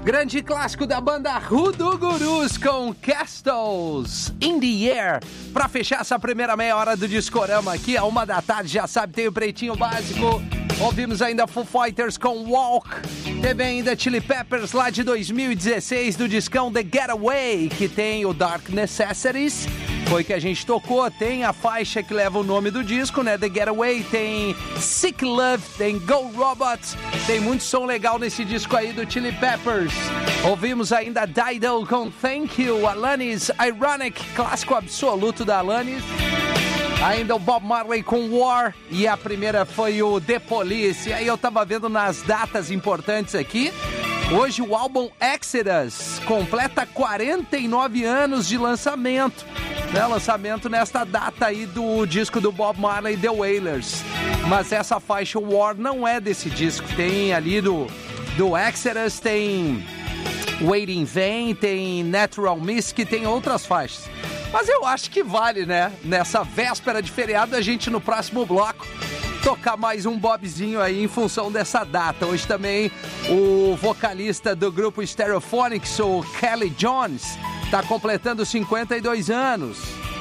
Grande clássico da banda Hoodoo Gurus com Castles in the Air. Pra fechar essa primeira meia hora do Discorama aqui, a 1h, já sabe, tem o Pretinho Básico. Ouvimos ainda Foo Fighters com Walk. Teve ainda Chili Peppers lá de 2016 do discão The Getaway, que tem o Dark Necessities. Foi que a gente tocou, tem a faixa que leva o nome do disco, né? The Getaway, tem Sick Love, tem Go Robots, tem muito som legal nesse disco aí do Chili Peppers. Ouvimos ainda Dido com Thank You, Alanis, Ironic, clássico absoluto da Alanis. Ainda o Bob Marley com War, e a primeira foi o The Police. E aí eu tava vendo nas datas importantes aqui. Hoje o álbum Exodus completa 49 anos de lançamento. Né? Lançamento nesta data aí do disco do Bob Marley, The Wailers. Mas essa faixa War não é desse disco. Tem ali do Exodus, tem Waiting in Vain, tem Natural Mist, que tem outras faixas. Mas eu acho que vale, né? Nessa véspera de feriado, a gente no próximo bloco tocar mais um Bobzinho aí em função dessa data. Hoje também o vocalista do grupo Stereophonics, o Kelly Jones, tá completando 52 anos.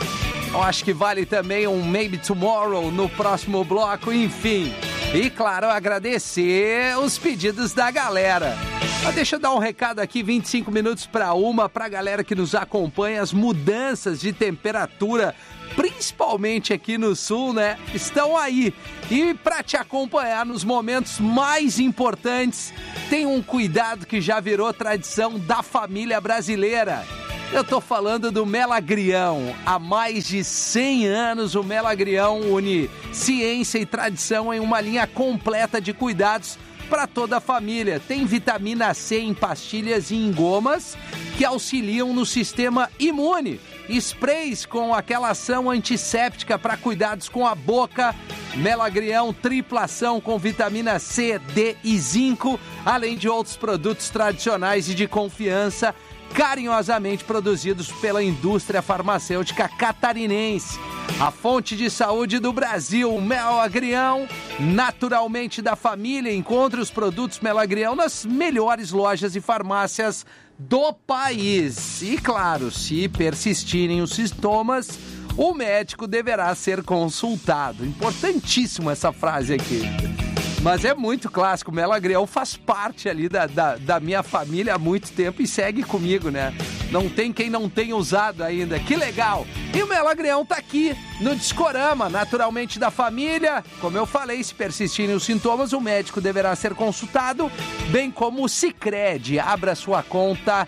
Eu acho que vale também um Maybe Tomorrow no próximo bloco, enfim. E claro, agradecer os pedidos da galera. Mas deixa eu dar um recado aqui, 25 minutos para 1, pra galera que nos acompanha. As mudanças de temperatura, principalmente aqui no sul, né, estão aí. E para te acompanhar nos momentos mais importantes, tem um cuidado que já virou tradição da família brasileira. Eu tô falando do Melagrião. Há mais de 100 anos, o Melagrião une ciência e tradição em uma linha completa de cuidados para toda a família. Tem vitamina C em pastilhas e em gomas que auxiliam no sistema imune. Sprays com aquela ação antisséptica para cuidados com a boca. Melagrião tripla ação com vitamina C, D e zinco, além de outros produtos tradicionais e de confiança, carinhosamente produzidos pela indústria farmacêutica catarinense. A fonte de saúde do Brasil, Melagrião, naturalmente da família. Encontre os produtos Melagrião nas melhores lojas e farmácias do país. E claro, se persistirem os sintomas, o médico deverá ser consultado. Importantíssimo essa frase aqui. Mas é muito clássico, o Melagrião faz parte ali da minha família há muito tempo e segue comigo, né? Não tem quem não tenha usado ainda, que legal! E o Melagrião tá aqui no Discorama, naturalmente da família. Como eu falei, se persistirem os sintomas, o médico deverá ser consultado, bem como o Sicredi. Abra sua conta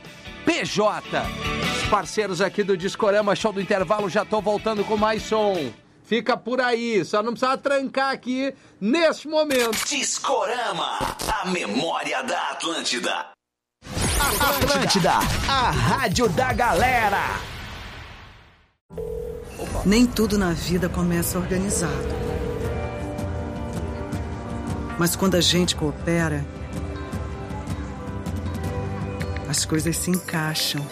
PJ. Os parceiros aqui do Discorama, show do intervalo, já tô voltando com mais som. Fica por aí, só não precisa trancar aqui neste momento. Discorama, a memória da Atlântida. Atlântida, a rádio da galera. Nem tudo na vida começa organizado. Mas quando a gente coopera, as coisas se encaixam.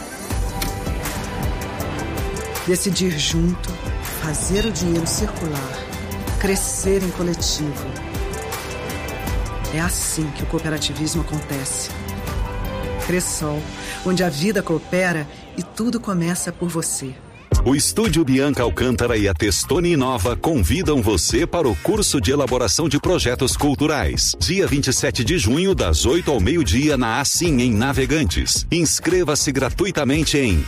Decidir junto, fazer o dinheiro circular, crescer em coletivo. É assim que o cooperativismo acontece. Cressol, onde a vida coopera e tudo começa por você. O Estúdio Bianca Alcântara e a Testoni Inova convidam você para o curso de elaboração de projetos culturais. Dia 27 de junho, das 8 ao meio-dia, na Assim, em Navegantes. Inscreva-se gratuitamente em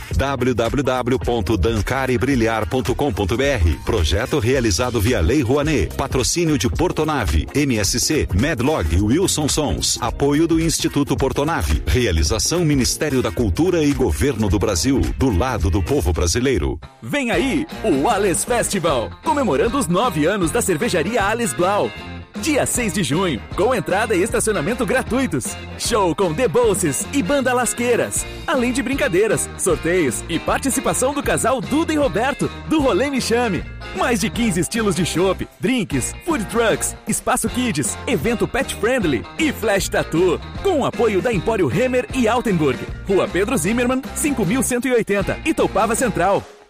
www.dancarebrilhar.com.br. Projeto realizado via Lei Rouanet. Patrocínio de Portonave, MSC, Medlog e Wilson Sons. Apoio do Instituto Portonave. Realização Ministério da Cultura e Governo do Brasil. Do lado do povo brasileiro. Vem aí o Ales Festival, comemorando os 9 anos da cervejaria Ales Blau. Dia 6 de junho, com entrada e estacionamento gratuitos. Show com The Bolses e Banda Lasqueiras. Além de brincadeiras, sorteios e participação do casal Duda e Roberto, do Rolê Me Chame. Mais de 15 estilos de chopp, drinks, food trucks, espaço kids, evento pet friendly e flash tattoo. Com o apoio da Empório Hemer e Altenburg. Rua Pedro Zimmermann, 5180, Itaupava Central.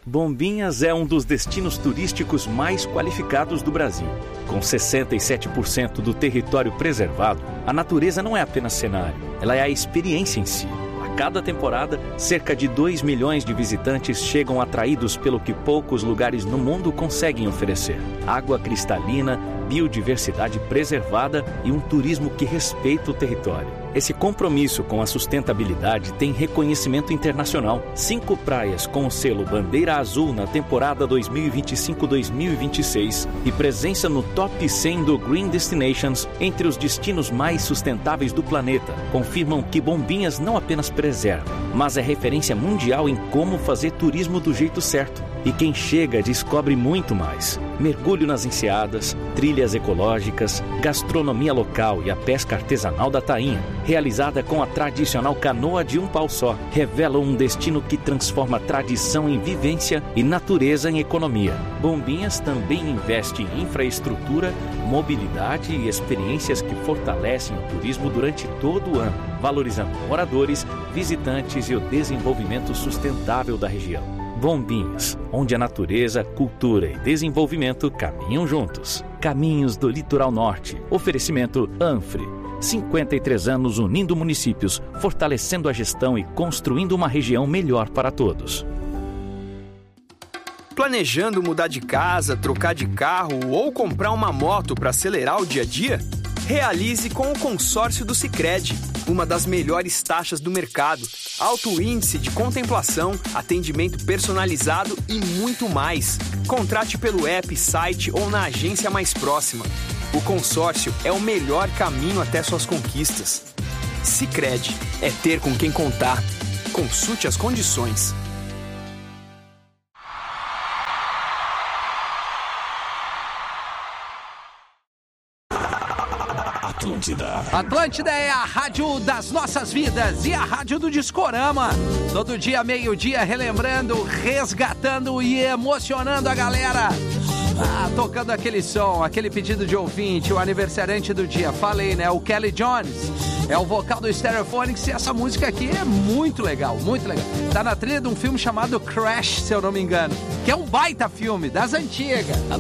Bombinhas é um dos destinos turísticos mais qualificados do Brasil. Com 67% do território preservado, a natureza não é apenas cenário, ela é a experiência em si. A cada temporada, cerca de 2 milhões de visitantes chegam atraídos pelo que poucos lugares no mundo conseguem oferecer: água cristalina, biodiversidade preservada e um turismo que respeita o território. Esse compromisso com a sustentabilidade tem reconhecimento internacional. 5 praias com o selo Bandeira Azul na temporada 2025-2026 e presença no Top 100 do Green Destinations entre os destinos mais sustentáveis do planeta confirmam que Bombinhas não apenas preserva, mas é referência mundial em como fazer turismo do jeito certo. E quem chega descobre muito mais. Mergulho nas enseadas, trilhas ecológicas, gastronomia local e a pesca artesanal da tainha, realizada com a tradicional canoa de um pau só, revelam um destino que transforma tradição em vivência e natureza em economia. Bombinhas também investe em infraestrutura, mobilidade e experiências que fortalecem o turismo durante todo o ano, valorizando moradores, visitantes e o desenvolvimento sustentável da região. Bombinhas, onde a natureza, cultura e desenvolvimento caminham juntos. Caminhos do Litoral Norte. Oferecimento Anfre. 53 anos unindo municípios, fortalecendo a gestão e construindo uma região melhor para todos. Planejando mudar de casa, trocar de carro ou comprar uma moto para acelerar o dia a dia? Realize com o consórcio do Sicredi, uma das melhores taxas do mercado, alto índice de contemplação, atendimento personalizado e muito mais. Contrate pelo app, site ou na agência mais próxima. O consórcio é o melhor caminho até suas conquistas. Sicredi, é ter com quem contar. Consulte as condições. Atlântida é a rádio das nossas vidas e a rádio do Discorama. Todo dia, meio-dia, relembrando, resgatando e emocionando a galera. Tocando aquele som, aquele pedido de ouvinte, o aniversariante do dia. Falei, né? O Kelly Jones é o vocal do Stereophonics e essa música aqui é muito legal, muito legal. Tá na trilha de um filme chamado Crash, se eu não me engano, que é um baita filme das antigas.